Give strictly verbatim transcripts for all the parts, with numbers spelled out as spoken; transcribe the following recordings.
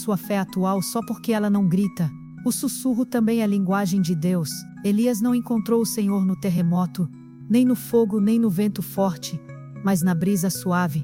sua fé atual só porque ela não grita. O sussurro também é a linguagem de Deus. Elias não encontrou o Senhor no terremoto, nem no fogo, nem no vento forte, mas na brisa suave.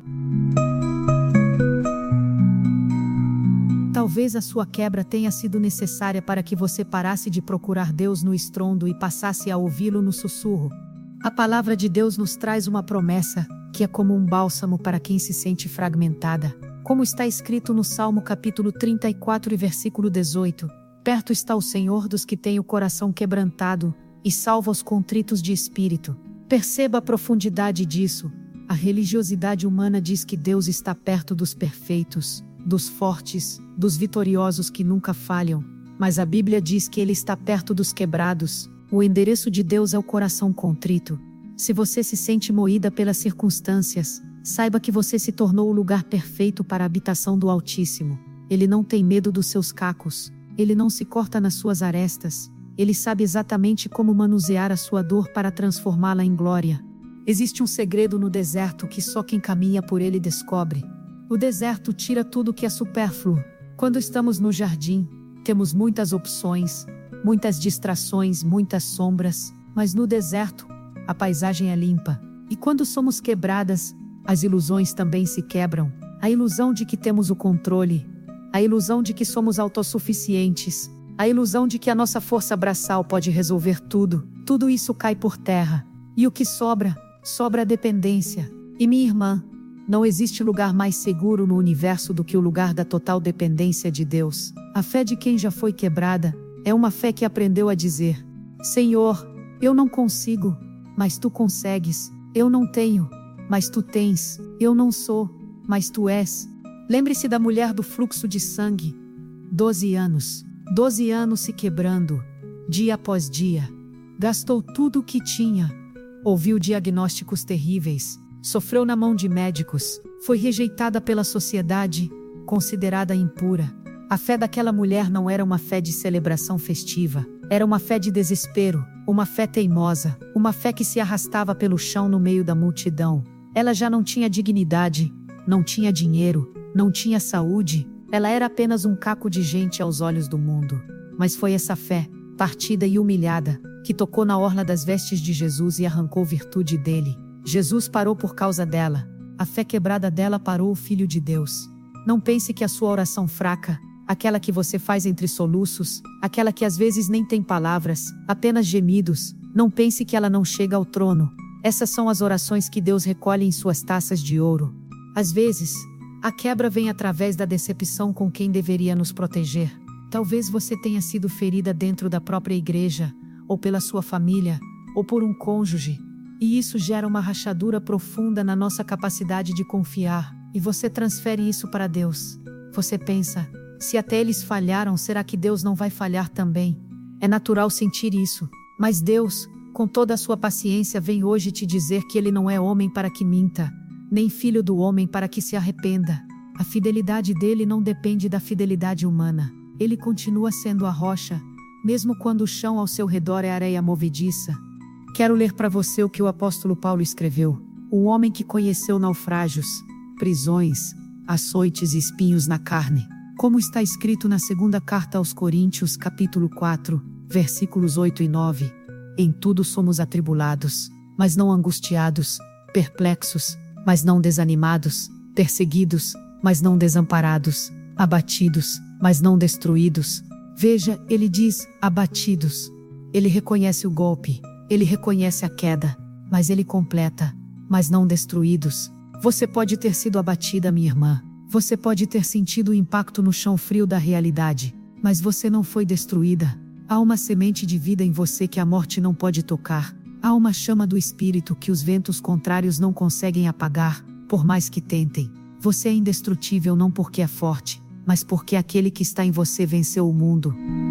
Talvez a sua quebra tenha sido necessária para que você parasse de procurar Deus no estrondo e passasse a ouvi-lo no sussurro. A palavra de Deus nos traz uma promessa, que é como um bálsamo para quem se sente fragmentada. Como está escrito no Salmo capítulo trinta e quatro e versículo dezoito, perto está o Senhor dos que têm o coração quebrantado, e salva os contritos de espírito. Perceba a profundidade disso. A religiosidade humana diz que Deus está perto dos perfeitos, dos fortes, dos vitoriosos que nunca falham. Mas a Bíblia diz que Ele está perto dos quebrados. O endereço de Deus é o coração contrito. Se você se sente moída pelas circunstâncias, saiba que você se tornou o lugar perfeito para a habitação do Altíssimo. Ele não tem medo dos seus cacos. Ele não se corta nas suas arestas. Ele sabe exatamente como manusear a sua dor para transformá-la em glória. Existe um segredo no deserto que só quem caminha por ele descobre. O deserto tira tudo que é supérfluo. Quando estamos no jardim, temos muitas opções, muitas distrações, muitas sombras, mas no deserto, a paisagem é limpa. E quando somos quebradas, as ilusões também se quebram. A ilusão de que temos o controle, a ilusão de que somos autossuficientes, a ilusão de que a nossa força braçal pode resolver tudo, tudo isso cai por terra. E o que sobra? Sobra a dependência. E minha irmã, não existe lugar mais seguro no universo do que o lugar da total dependência de Deus. A fé de quem já foi quebrada é uma fé que aprendeu a dizer: Senhor, eu não consigo, mas Tu consegues. Eu não tenho, mas Tu tens. Eu não sou, mas Tu és. Lembre-se da mulher do fluxo de sangue. Doze anos. Doze anos se quebrando, dia após dia. Gastou tudo o que tinha. Ouviu diagnósticos terríveis. Sofreu na mão de médicos. Foi rejeitada pela sociedade, considerada impura. A fé daquela mulher não era uma fé de celebração festiva. Era uma fé de desespero, uma fé teimosa, uma fé que se arrastava pelo chão no meio da multidão. Ela já não tinha dignidade, não tinha dinheiro, não tinha saúde. Ela era apenas um caco de gente aos olhos do mundo. Mas foi essa fé, partida e humilhada, que tocou na orla das vestes de Jesus e arrancou virtude dele. Jesus parou por causa dela. A fé quebrada dela parou o Filho de Deus. Não pense que a sua oração fraca, aquela que você faz entre soluços, aquela que às vezes nem tem palavras, apenas gemidos, não pense que ela não chega ao trono. Essas são as orações que Deus recolhe em suas taças de ouro. Às vezes, a quebra vem através da decepção com quem deveria nos proteger. Talvez você tenha sido ferida dentro da própria igreja, ou pela sua família, ou por um cônjuge. E isso gera uma rachadura profunda na nossa capacidade de confiar, e você transfere isso para Deus. Você pensa: se até eles falharam, será que Deus não vai falhar também? É natural sentir isso, mas Deus, com toda a sua paciência, vem hoje te dizer que Ele não é homem para que minta, nem filho do homem para que se arrependa. A fidelidade dele não depende da fidelidade humana. Ele continua sendo a rocha, mesmo quando o chão ao seu redor é areia movediça. Quero ler para você o que o apóstolo Paulo escreveu. Um homem que conheceu naufrágios, prisões, açoites e espinhos na carne. Como está escrito na segunda carta aos Coríntios, capítulo quatro, versículos oito e nove. Em tudo somos atribulados, mas não angustiados, perplexos, mas não desanimados, perseguidos, mas não desamparados, abatidos, mas não destruídos. Veja, ele diz, abatidos. Ele reconhece o golpe, ele reconhece a queda, mas ele completa, mas não destruídos. Você pode ter sido abatida, minha irmã. Você pode ter sentido o impacto no chão frio da realidade, mas você não foi destruída. Há uma semente de vida em você que a morte não pode tocar. Há uma chama do espírito que os ventos contrários não conseguem apagar, por mais que tentem. Você é indestrutível não porque é forte, mas porque aquele que está em você venceu o mundo.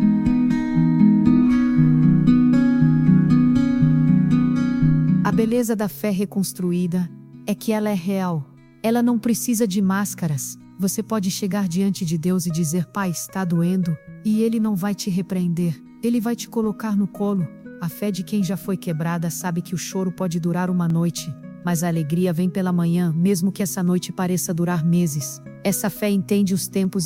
A beleza da fé reconstruída é que ela é real. Ela não precisa de máscaras. Você pode chegar diante de Deus e dizer: Pai, está doendo, e Ele não vai te repreender. Ele vai te colocar no colo. A fé de quem já foi quebrada sabe que o choro pode durar uma noite, mas a alegria vem pela manhã, mesmo que essa noite pareça durar meses. Essa fé entende os tempos